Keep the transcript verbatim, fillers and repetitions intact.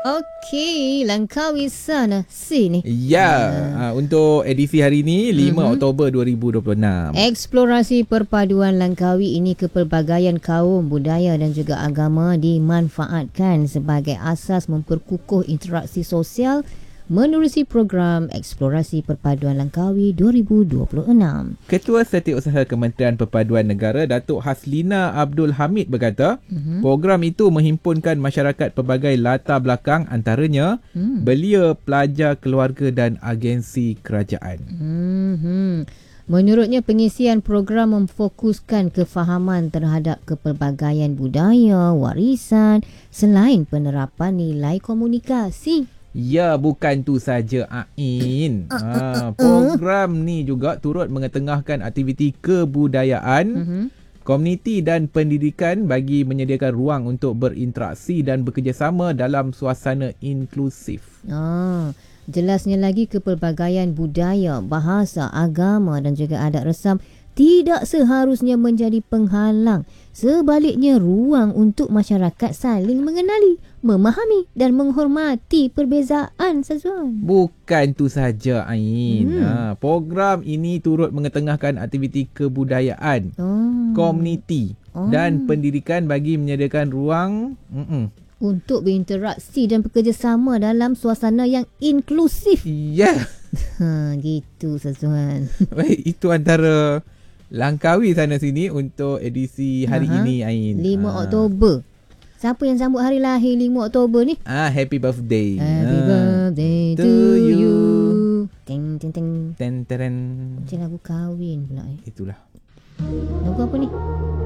Okey, Langkawi sana sini. Ya, uh, untuk edisi hari ini lima Mhm. Oktober dua ribu dua puluh enam. Eksplorasi perpaduan Langkawi ini kepelbagaian kaum, budaya dan juga agama dimanfaatkan sebagai asas memperkukuh interaksi sosial menerusi program Eksplorasi Perpaduan Langkawi dua ribu dua puluh enam. Ketua Setiausaha Kementerian Perpaduan Negara Datuk Haslina Abdul Hamid berkata, Mhm. program itu menghimpunkan masyarakat pelbagai latar belakang, antaranya Hmm. belia, pelajar, keluarga dan agensi kerajaan. Hmm. Menurutnya, pengisian program memfokuskan kefahaman terhadap kepelbagaian budaya, warisan selain penerapan nilai komunikasi. Ya, bukan tu saja Ain. Ha, program ni juga turut mengetengahkan aktiviti kebudayaan, Mhm. komuniti dan pendidikan bagi menyediakan ruang untuk berinteraksi dan bekerjasama dalam suasana inklusif. Ah, jelasnya lagi, kepelbagaian budaya, bahasa, agama dan juga adat resam tidak seharusnya menjadi penghalang. Sebaliknya, ruang untuk masyarakat saling mengenali, memahami dan menghormati perbezaan sesuatu. Bukan tu saja Ain. Hmm. Ha, program ini turut mengetengahkan aktiviti kebudayaan, Oh. komuniti Oh. dan pendidikan bagi menyediakan ruang mm-mm. untuk berinteraksi dan bekerjasama dalam suasana yang inklusif. Ya. Ha, gitu sesuatu. Baik, itu antara Langkawi sana sini untuk edisi hari Aha. ini Ain. lima Ah. Oktober. Siapa yang sambut hari lahir lima Oktober ni? Ah, happy birthday. Happy Ah. birthday to, To you. you. Ting ting ting. Ten teren. Macam lagu kahwin pula eh. Itulah. Lagu apa ni?